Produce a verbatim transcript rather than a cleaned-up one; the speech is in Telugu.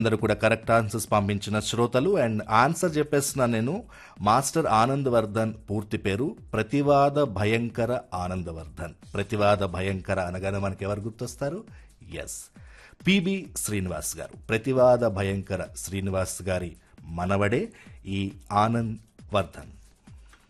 అందరూ కూడా కరెక్ట్ ఆన్సర్స్ పంపించిన శ్రోతలు. అండ్ ఆన్సర్ చెప్పేస్తున్నా నేను. మాస్టర్ ఆనందవర్ధన్ పూర్తి పేరు ప్రతివాద భయంకర ఆనందవర్ధన్. ప్రతివాద భయంకర అనగానే మనకి ఎవరు గుర్తొస్తారు? ఎస్, పిబి శ్రీనివాస్ గారు. ప్రతివాద భయంకర శ్రీనివాస్ గారి మనవడే ఈ ఆనంద్ వర్ధన్.